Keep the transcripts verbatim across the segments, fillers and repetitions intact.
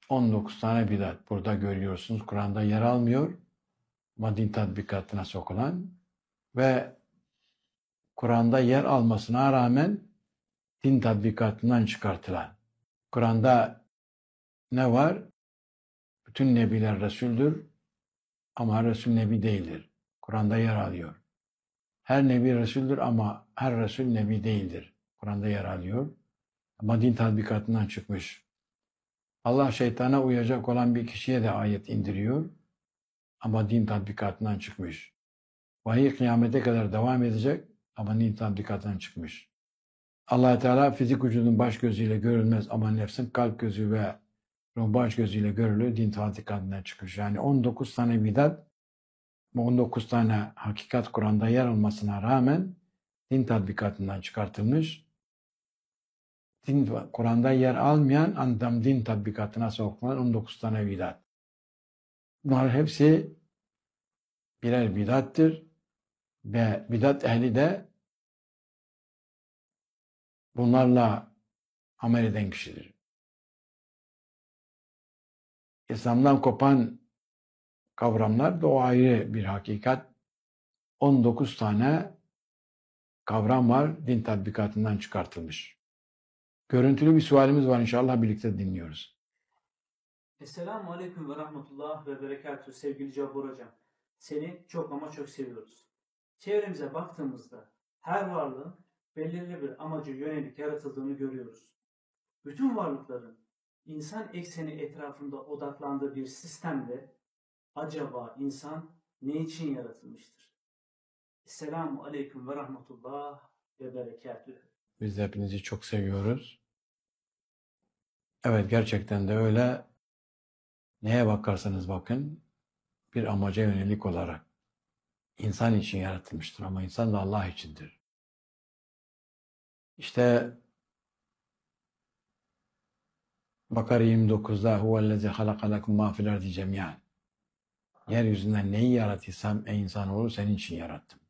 on dokuz tane bidat burada görüyorsunuz. Kur'an'da yer almıyor. Ama din tatbikatına sokulan ve Kur'an'da yer almasına rağmen din tatbikatından çıkartılan. Kur'an'da ne var? Bütün nebiler Resul'dür ama Resul Nebi değildir. Kur'an'da yer alıyor. Her Nebi Resul'dür ama her Resul Nebi değildir. Kur'an'da yer alıyor. Ama din tatbikatından çıkmış. Allah şeytana uyacak olan bir kişiye de ayet indiriyor. Ama din tatbikatından çıkmış. Vahiy kıyamete kadar devam edecek ama din tatbikatından çıkmış. Allah Teala fizik vücudun baş gözüyle görülmez ama nefsin kalp gözü ve ruh baş gözüyle görülür. Din tatbikatından çıkmış. Yani on dokuz tane bidat, on dokuz tane hakikat Kur'an'da yer almasına rağmen din tatbikatından çıkartılmış. Din, Kur'an'da yer almayan anlam din tatbikatına sokulan on dokuz tane bidat. Bunlar hepsi birer bidattır ve bidat ehli de bunlarla amel eden kişidir. İslam'dan kopan kavramlar da o ayrı bir hakikat. on dokuz tane kavram var din tatbikatından çıkartılmış. Görüntülü bir sualimiz var, inşallah birlikte dinliyoruz. Esselamu Aleyküm ve Rahmetullah ve Berekatühü sevgili Cabbar Hocam. Seni çok ama çok seviyoruz. Çevremize baktığımızda her varlığın belirli bir amaca yönelik yaratıldığını görüyoruz. Bütün varlıkların insan ekseni etrafında odaklandığı bir sistemde acaba insan ne için yaratılmıştır? Esselamu Aleyküm ve Rahmetullah ve Berekatühü. Biz de hepinizi çok seviyoruz. Evet, gerçekten de öyle. Neye bakarsanız bakın bir amaca yönelik olarak insan için yaratılmıştır ama insan da Allah içindir. İşte Bakara yirmi dokuzda huvellezî halaka lekum mâ fil ardi cemî'an. Yeryüzünden neyi yarattıysam ey insanoğlu senin için yarattım.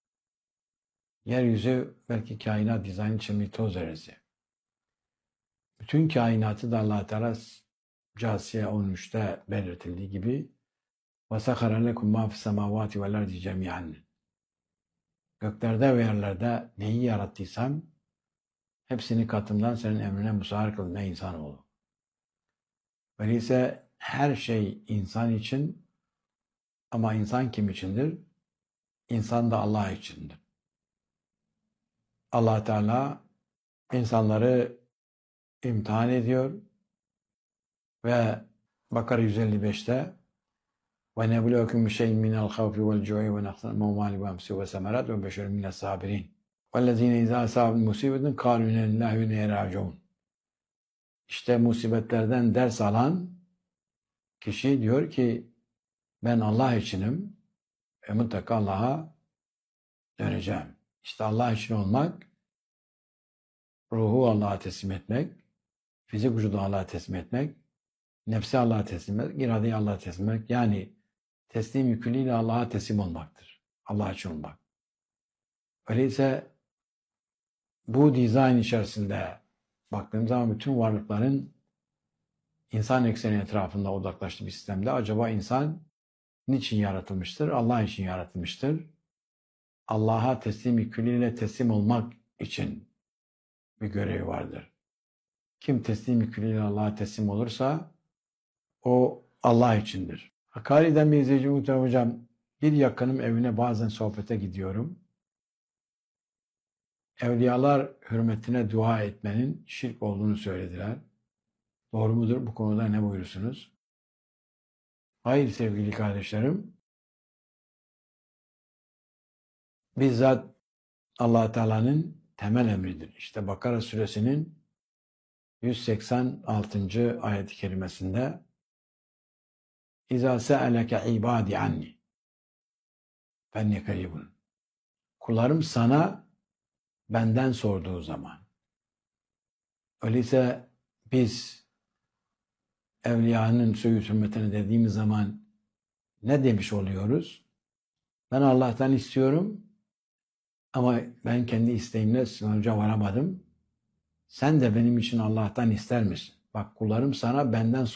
Yeryüzü belki kainat dizayn için bir toz zerresi. Bütün kainatı da Allah Teala Câsiye on üçte belirtildiği gibi وَسَخَرَ لَكُمْ مَا فِي السَّمَاوَاتِ وَالْاَرْضِ جَمِيعًا. Göklerde ve yerlerde neyi yarattıysam hepsini katımdan senin emrine musahhar kıldım ey insanoğlu. Öyleyse her şey insan için ama insan kim içindir? İnsan da Allah içindir. Allah Teala insanları imtihan ediyor ve Bakara yüz elli beşte وَنَبْلُوكُمْ بِشَيْءٍ مِنَ الْخَوْفِ وَالْجُوعِ وَنَقْصٍ مِنَ الْأَمْوَالِ وَالْأَنْفُسِ وَالثَّمَرَاتِ وَبَشِّرِ مِنَ الصَّابِرِينَ وَالَّذِينَ إِذَا أَصَابَتْهُمْ مُصِيبَةٌ قَالُوا إِنَّا لِلَّهِ وَإِنَّا إِلَيْهِ رَاجِعُونَ. İşte musibetlerden ders alan kişi diyor ki ben Allah içinim ve mutlaka Allah'a döneceğim. İşte Allah için olmak, ruhu Allah'a teslim etmek, fizik vücudu Allah'a teslim etmek, nefsi Allah'a teslim etmek, iradeyi Allah'a teslim etmek, yani teslim yüküyle Allah'a teslim olmaktır. Allah için olmak. Öyleyse bu dizayn içerisinde baktığımız zaman bütün varlıkların insan ekseni etrafında odaklaştığı bir sistemde acaba insan niçin yaratılmıştır? Allah için yaratılmıştır. Allah'a teslim külliyle teslim olmak için bir görevi vardır. Kim teslim külliyle Allah'a teslim olursa o Allah içindir. Hakkari'den bir izleyici muhtemelen hocam, bir yakınım evine bazen sohbete gidiyorum. Evliyalar hürmetine dua etmenin şirk olduğunu söylediler. Doğru mudur? Bu konuda ne buyurursunuz? Hayır sevgili kardeşlerim. Bizzat Allah Teala'nın temel emridir. İşte Bakara suresinin yüz seksen altıncı ayet-i kerimesinde İzâ se'eleke ibâdi anni fenni karibun. Kullarım sana benden sorduğu zaman. Öyleyse biz evliyanın söğüt hürmetine dediğimiz zaman ne demiş oluyoruz? Ben Allah'tan istiyorum ama ben kendi isteğimle sonuca varamadım. Sen de benim için Allah'tan ister misin? Bak kullarım sana benden